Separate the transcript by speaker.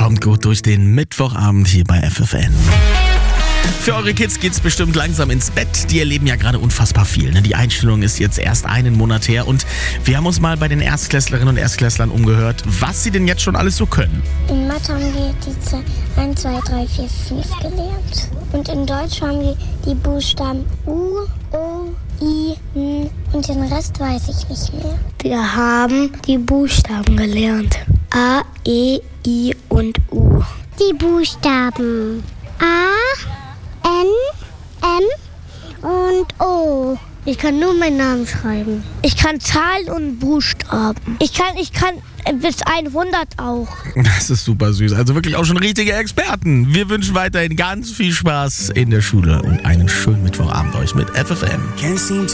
Speaker 1: kommt gut durch den Mittwochabend hier bei FFN. Für eure Kids geht's bestimmt langsam ins Bett. Die erleben ja gerade unfassbar viel. Ne? Die Einstellung ist jetzt erst einen Monat her und wir haben uns mal bei den Erstklässlerinnen und Erstklässlern umgehört, was sie denn jetzt schon alles so können.
Speaker 2: In Mathe haben wir die 1, 2, 3, 4, 5 gelernt. Und in Deutsch haben wir die Buchstaben U, O, I, N und den Rest weiß ich nicht mehr.
Speaker 3: Wir haben die Buchstaben gelernt. A, E, I und U.
Speaker 2: Die Buchstaben A, N, M und O.
Speaker 3: Ich kann nur meinen Namen schreiben. Ich kann Zahlen und Buchstaben. Ich kann bis 100 auch.
Speaker 1: Das ist super süß. Also wirklich auch schon richtige Experten. Wir wünschen weiterhin ganz viel Spaß in der Schule und einen schönen Mittwochabend euch mit FFN.